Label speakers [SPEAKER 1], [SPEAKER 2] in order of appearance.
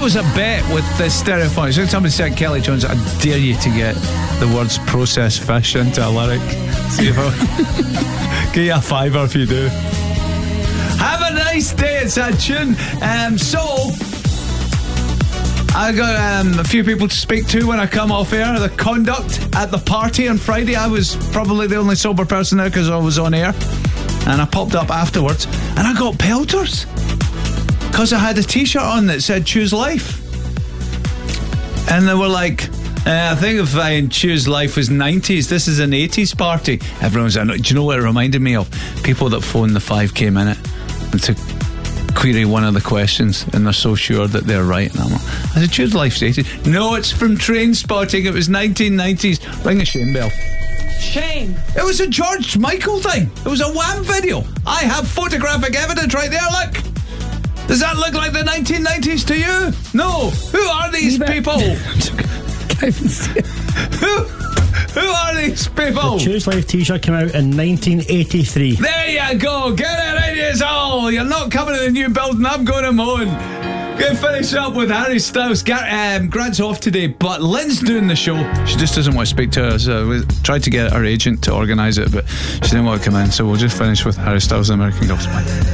[SPEAKER 1] was a bet with the Stereophonics. So somebody said, Kelly Jones, I dare you to get the words processed fish into a lyric. See if I get you a fiver if you do. Have a nice day. It's that tune. So I got a few people to speak to when I come off air. The conduct at the party on Friday. I was probably the only sober person there because I was on air. And I popped up afterwards and I got pelters because I had a t-shirt on that said Choose Life. And they were like, I think if I Choose Life was 90s, this is an 80s party. Everyone's like, do you know what it reminded me of? People that phone the 5k minute and to query one of the questions and they're so sure that they're right. And I'm like, I said, Choose Life's 80s. No, it's from Train Spotting. It was 1990s. Ring a shame bell.
[SPEAKER 2] Shame.
[SPEAKER 1] It was a George Michael thing. It was a Wham video. I have photographic evidence right there, look. Does that look like the 1990s to you? No. Who are these people? Who are these people?
[SPEAKER 3] The Choose Life t-shirt came out in 1983.
[SPEAKER 1] There you go. Get it right, you all. You're not coming to the new building. I'm going to moan. Going to finish up with Harry Styles. Grant's off today, but Lynn's doing the show. She just doesn't want to speak to us. So we tried to get her agent to organise it, but she didn't want to come in. So we'll just finish with Harry Styles and American Gospel.